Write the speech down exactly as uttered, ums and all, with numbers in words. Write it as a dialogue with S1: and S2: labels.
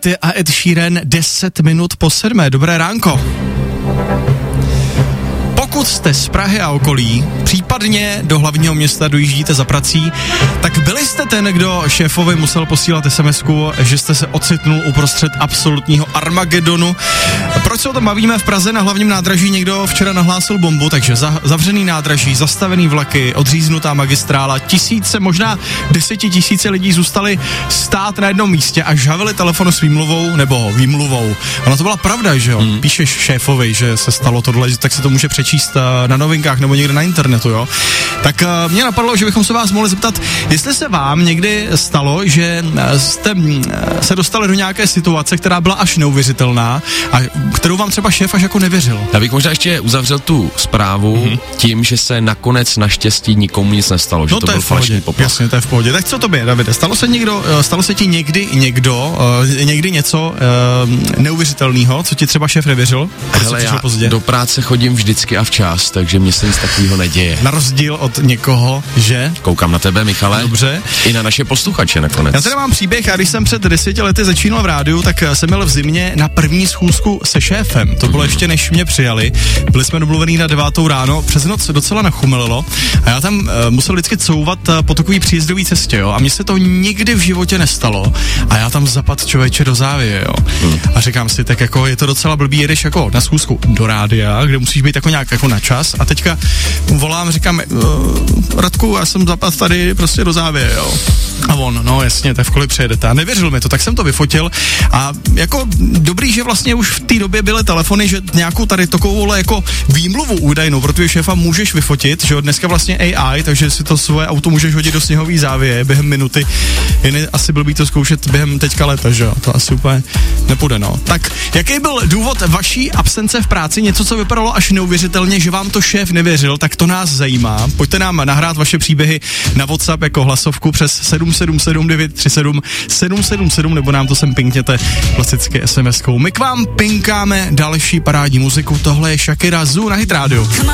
S1: Ty a Ed Sheeran deset minut po sedmé. Dobré ránko. Pokud jste z Prahy a okolí, případně do hlavního města dojíždíte za prací, tak byli jste ten, kdo šéfovi musel posílat es em esku, že jste se ocitnul uprostřed absolutního Armagedonu. Proč se o tom bavíme? V Praze na hlavním nádraží někdo včera nahlásil bombu, takže za, zavřený nádraží, zastavený vlaky, odříznutá magistrála, tisíce, možná desetitisíce lidí zůstali stát na jednom místě a žavili telefonu s výmluvou nebo výmluvou. Ono to byla pravda, že jo? Hmm. Píšeš šéfovi, že se stalo tohle, tak se to může přečíst na novinkách nebo někde na internetu, jo. Tak uh, mě napadlo, že bychom se vás mohli zeptat, jestli se vám někdy stalo, že jste uh, se dostali do nějaké situace, která byla až neuvěřitelná a kterou vám třeba šéf až jako nevěřil.
S2: Já bych možná ještě uzavřel tu zprávu mm-hmm. tím, že se nakonec naštěstí nikomu nic nestalo, že
S1: no,
S2: to,
S1: to
S2: byl falešný poplach.
S1: Jasně, to je v pohodě. Tak co tobě, Davide? Stalo se někdo, stalo se ti někdy někdo, uh, někdy něco uh, neuvěřitelného, co ti třeba šéf nevěřil?
S2: Hele, já pozdě? do práce chodím vždycky a včas, takže mě se nic takového neděje.
S1: Na rozdíl od někoho, že?
S2: Koukám na tebe, Michale.
S1: Dobře.
S2: I na naše posluchače nakonec.
S1: Já tady mám příběh, a když jsem před deseti lety začínal v rádiu, tak jsem byl v zimě na první schůzku se šéfem. To bylo mm. ještě než mě přijali. Byli jsme domluvení na devátou ráno, přes noc docela nachumelilo a já tam uh, musel vždycky couvat uh, po takový příjezdový cestě, jo. A mně se to nikdy v životě nestalo a já tam zapad člověče do závěje, jo. Mm. A říkám si, tak jako je to docela blbý, jedeš jako na schůzku do rádia, kde musíš být jako nějak jako na čas a teďka volám, říkám, Radku, já jsem zapad tady prostě do závěje, jo. A on, no jasně, tak v kolik přijedete. A nevěřil mi to, tak jsem to vyfotil a jako dobrý, že vlastně už v té době byly telefony, že nějakou tady takovou jako výmluvu údajnou, protože šéfa můžeš vyfotit, že jo, dneska vlastně á í, takže si to svoje auto můžeš hodit do sněhový závěje během minuty. Jen asi blbý to zkoušet během teďka léta, že jo, to asi úplně nepůjde, no. Tak, jaký byl důvod vaší absence v práci, něco, co vypadalo až neuvěřitelně, že vám to šéf nevěřil, tak to nás zajímá. Pojďte nám nahrát vaše příběhy na WhatsApp jako hlasovku přes sedm sedm sedm devět tři sedm sedm sedm sedm nebo nám to sem pinkněte klasicky es em eskou. My k vám pinkáme další parádní muziku, tohle je Shakira Zoo na Hit Radio.